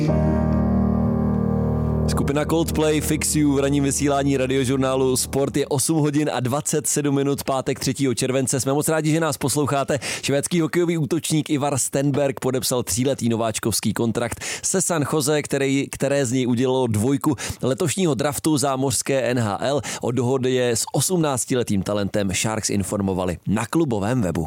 Skupina Coldplay Fix You v ranním vysílání radiožurnálu Sport je 8 hodin a 27 minut, pátek 3. července. Jsme moc rádi, že nás posloucháte. Švédský hokejový útočník Ivar Stenberg podepsal 3letý nováčkovský kontrakt se San Jose, které z něj udělalo 2 letošního draftu zámořské NHL. O dohodě s 18letým talentem Sharks informovali na klubovém webu.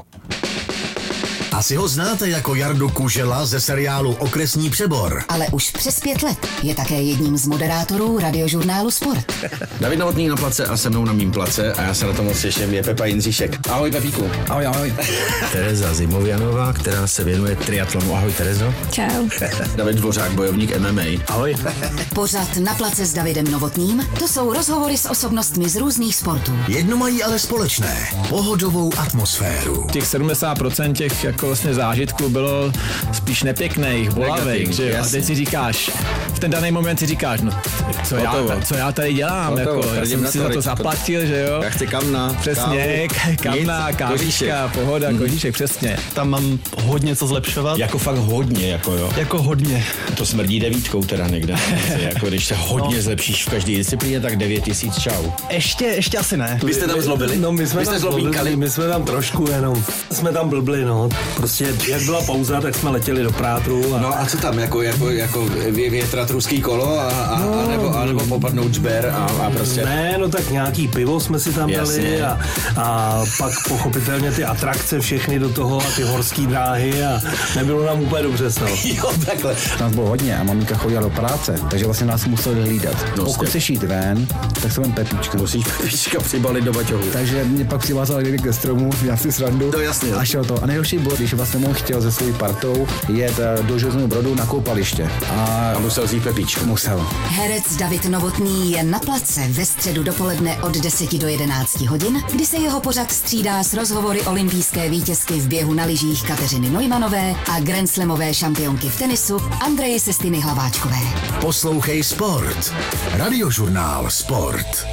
Asi ho znáte jako Jardu Kužela ze seriálu Okresní přebor. Ale už přes 5 let je také jedním z moderátorů radiožurnálu Sport. David Novotný na place a se mnou na mým place a já se na to moc těším, je Pepa Jindříšek. Ahoj Pepíku. Ahoj, ahoj. Tereza Zimovianová, která se věnuje triatlonu. Ahoj Terezo. Čau. David Dvořák, bojovník MMA. Ahoj. Pořad Na place s Davidem Novotným, to jsou rozhovory s osobnostmi z různých sportů. Jedno mají ale společné. Pohodovou atmosféru. Těch 70% těch jako vlastně zážitků bylo spíš nepěkných, bolavých, že jo? A teď si říkáš, v ten daný moment si říkáš, no co já tady dělám, jako, já jsem si za to zaplatil, že jo? Já chci kamna. Přesně, kamna, kávička, pohoda, kožíšek, přesně. Tam mám hodně co zlepšovat. Jako fakt hodně, jako jo. Jako hodně. To smrdí 9 teda někde. Jako když se hodně zlepšíš v každé disciplíně, tak 9000 čau. Ještě asi ne. Vy jste tam zlobili? No my jsme tam zlobili, my jsme tam trošku jenom, jsme tam blbli, no. Prostě jak byla pauza, tak jsme letěli do Prátru. No a co tam, jako větrat ruský kolo a nebo popadnout žber a prostě. Ne, no tak nějaký pivo jsme si tam dali a pak pochopitelně ty atrakce všechny do toho a ty horský dráhy a nebylo nám úplně dobře s toho. Jo, takhle. Nás bylo hodně a maminka chodila do práce, takže vlastně nás museli hlídat. Pokud chceš jít ven, tak se vem Pepička. Musíš Pepička přibalit do baťohu. Takže mě pak přivázal někdy ke stromu, já si srandu. No jasně. A šel to. A nejhorší bylo, když vlastně on chtěl se svojí partou jet do Železného Brodu na koupaliště. A musel vzít Pepičku. Musel. Herec David Novotný je na place ve středu dopoledne od 10 do 11 hodin, kdy se jeho pořad střídá s rozhovory olympijské vítězky v běhu na lyžích Kateřiny Neumannové a grandslamové šampionky v tenisu Andreje Sestiny Hlaváčkové. Poslouchej Sport. Radiožurnál Sport.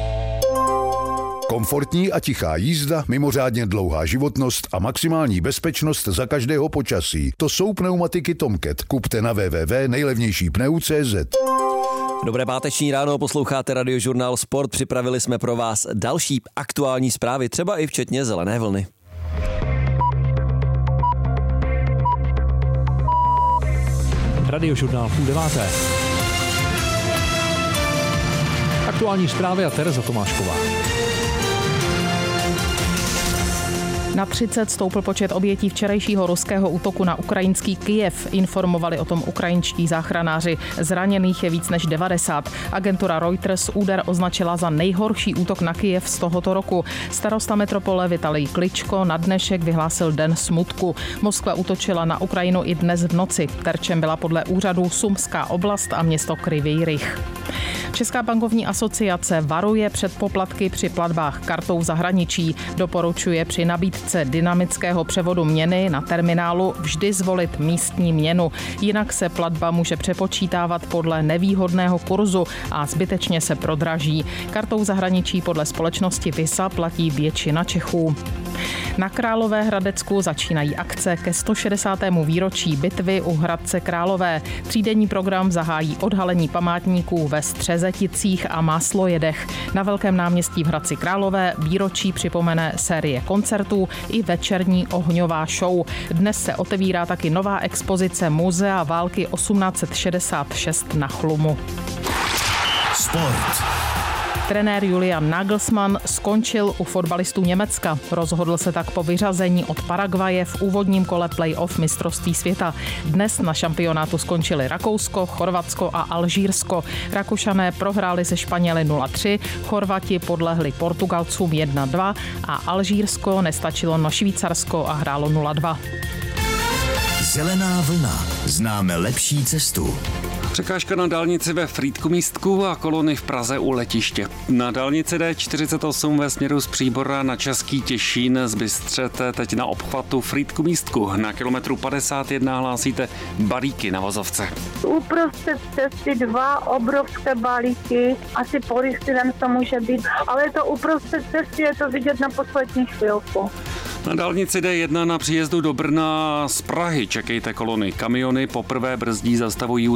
Komfortní a tichá jízda, mimořádně dlouhá životnost a maximální bezpečnost za každého počasí. To jsou pneumatiky Tomcat. Kupte na www.nejlevnějšípneu.cz. Dobré páteční ráno, posloucháte radiožurnál Sport. Připravili jsme pro vás další aktuální zprávy, třeba i včetně zelené vlny. Radiožurnál 8:30. Aktuální zprávy a Tereza Tomášková. Na 30 stoupl počet obětí včerejšího ruského útoku na ukrajinský Kyjev. Informovali o tom ukrajinští záchranáři. Zraněných je víc než 90. Agentura Reuters úder označila za nejhorší útok na Kyjev z tohoto roku. Starosta metropole Vitalij Kličko na dnešek vyhlásil den smutku. Moskva útočila na Ukrajinu i dnes v noci. Terčem byla podle úřadu Sumská oblast a město Kryvý Rih. Česká bankovní asociace varuje před poplatky při platbách kartou v zahraničí. Doporučuje při nabídce dynamického převodu měny na terminálu vždy zvolit místní měnu. Jinak se platba může přepočítávat podle nevýhodného kurzu a zbytečně se prodraží. Kartou v zahraničí podle společnosti Visa platí většina Čechů. Na Královéhradecku začínají akce ke 160. výročí bitvy u Hradce Králové. Třídenní program zahájí odhalení památníků ve Střezeticích a Máslojedech. Na Velkém náměstí v Hradci Králové výročí připomene série koncertů i večerní ohňová show. Dnes se otevírá taky nová expozice Muzea války 1866 na Chlumu. Sport. Trenér Julian Nagelsmann skončil u fotbalistů Německa. Rozhodl se tak po vyřazení od Paraguaje v úvodním kole play-off mistrovství světa. Dnes na šampionátu skončili Rakousko, Chorvatsko a Alžírsko. Rakušané prohráli se Španěli 0-3, Chorvati podlehli Portugalcům 1-2 a Alžírsko nestačilo na Švýcarsko a hrálo 0-2. Zelená vlna. Známe lepší cestu. Překážka na dálnici ve Frýdku-Místku a kolony v Praze u letiště. Na dálnici D48 ve směru z Příbora na Český Těšín zbystřete teď na obchvatu Frýdku-Místku. Na kilometru 51 hlásíte balíky na vozovce. Uprostřed cesty 2 obrovské balíky, asi polystyrén to může být, ale je to uprostřed cesty, je to vidět na poslední chvilku. Na dálnici D1 na příjezdu do Brna z Prahy čekejte kolony. Kamiony poprvé brzdí, zastavují